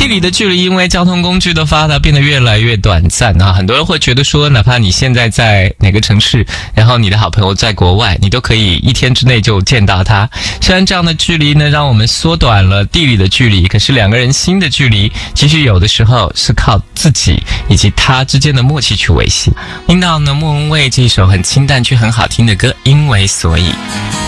地理的距离因为交通工具的发达变得越来越短暂啊，很多人会觉得说，哪怕你现在在哪个城市，然后你的好朋友在国外，你都可以一天之内就见到他。虽然这样的距离呢，让我们缩短了地理的距离，可是两个人心的距离，其实有的时候是靠自己以及他之间的默契去维系。听到呢，莫文蔚这首很清淡却很好听的歌，因为所以。